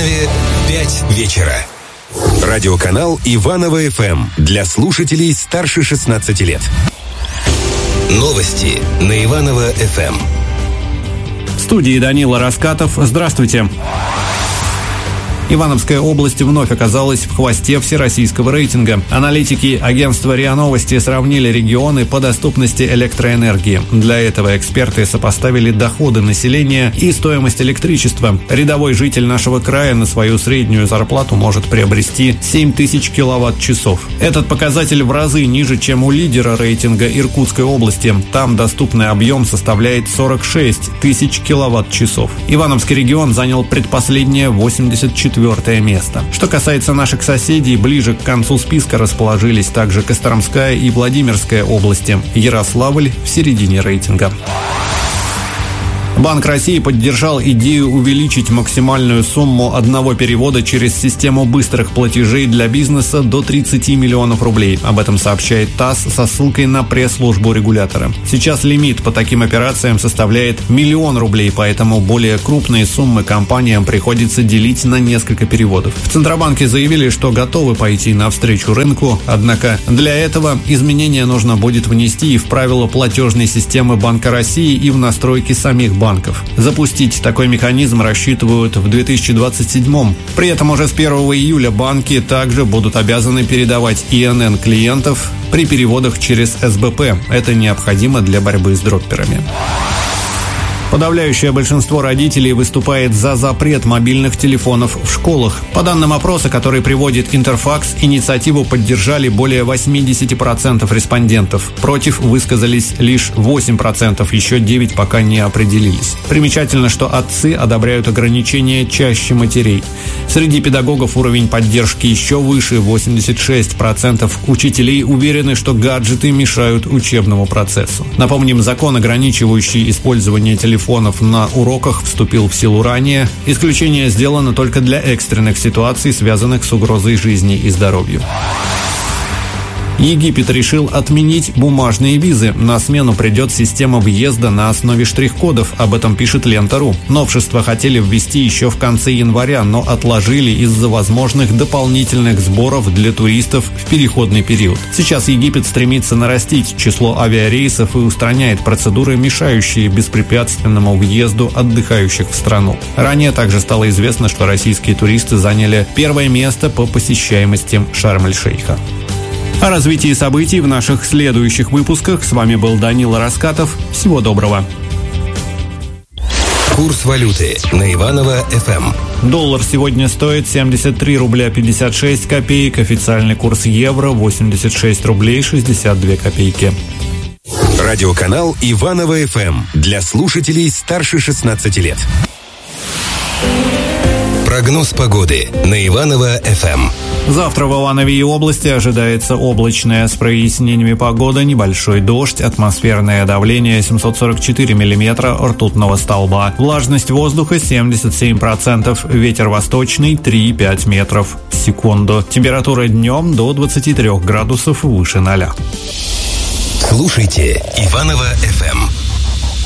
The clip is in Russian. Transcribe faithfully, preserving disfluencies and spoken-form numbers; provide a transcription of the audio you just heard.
Иванове пять вечера. Радиоканал Иваново эф эм для слушателей старше шестнадцати лет. Новости на Иваново эф эм. В студии Данила Раскатов. Здравствуйте. Ивановская область вновь оказалась в хвосте всероссийского рейтинга. Аналитики агентства РИА Новости сравнили регионы по доступности электроэнергии. Для этого эксперты сопоставили доходы населения и стоимость электричества. Рядовой житель нашего края на свою среднюю зарплату может приобрести семь тысяч киловатт-часов. Этот показатель в разы ниже, чем у лидера рейтинга Иркутской области. Там доступный объем составляет сорок шесть тысяч киловатт-часов. Ивановский регион занял предпоследнее восемьдесят четвёртое место. Что касается наших соседей, ближе к концу списка расположились также Костромская и Владимирская области. Ярославль в середине рейтинга. Банк России поддержал идею увеличить максимальную сумму одного перевода через систему быстрых платежей для бизнеса до тридцати миллионов рублей. Об этом сообщает ТАСС со ссылкой на пресс-службу регулятора. Сейчас лимит по таким операциям составляет миллион рублей, поэтому более крупные суммы компаниям приходится делить на несколько переводов. В Центробанке заявили, что готовы пойти навстречу рынку, однако для этого изменения нужно будет внести и в правила платежной системы Банка России, и в настройки самих банков. банков. Запустить такой механизм рассчитывают в две тысячи двадцать седьмом. При этом уже с первого июля банки также будут обязаны передавать И Эн Эн клиентов при переводах через Эс Бэ Пэ. Это необходимо для борьбы с дропперами. Подавляющее большинство родителей выступает за запрет мобильных телефонов в школах. По данным опроса, который приводит Интерфакс, инициативу поддержали более восемьдесят процентов респондентов. Против высказались лишь восемь процентов, еще девять процентов пока не определились. Примечательно, что отцы одобряют ограничения чаще матерей. Среди педагогов уровень поддержки еще выше, восемьдесят шесть процентов учителей уверены, что гаджеты мешают учебному процессу. Напомним, закон, ограничивающий использование телефонов на уроках, вступил в силу ранее. Исключение сделано только для экстренных ситуаций, связанных с угрозой жизни и здоровью. Египет решил отменить бумажные визы. На смену придет система въезда на основе штрих-кодов. Об этом пишет Лента точка ру. Новшество хотели ввести еще в конце января, но отложили из-за возможных дополнительных сборов для туристов в переходный период. Сейчас Египет стремится нарастить число авиарейсов и устраняет процедуры, мешающие беспрепятственному въезду отдыхающих в страну. Ранее также стало известно, что российские туристы заняли первое место по посещаемости Шарм-эль-Шейха. О развитии событий в наших следующих выпусках. С вами был Данила Раскатов. Всего доброго. Курс валюты на Иваново эф эм. Доллар сегодня стоит семьдесят три рубля пятьдесят шесть копеек. Официальный курс евро восемьдесят шесть рублей шестьдесят две копейки. Радиоканал Иваново эф эм для слушателей старше шестнадцати лет. Прогноз погоды на Иваново эф эм. Завтра в Иванове и области ожидается облачная с прояснениями погода, небольшой дождь, атмосферное давление семьсот сорок четыре миллиметра ртутного столба, влажность воздуха семьдесят семь процентов, ветер восточный три и пять метров в секунду. Температура днем до двадцати трёх градусов выше ноля. Слушайте Иваново эф эм.